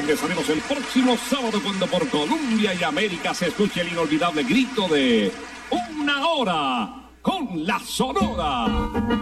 regresaremos el próximo sábado cuando por Colombia y América se escuche el inolvidable grito de 1 hora con la Sonora.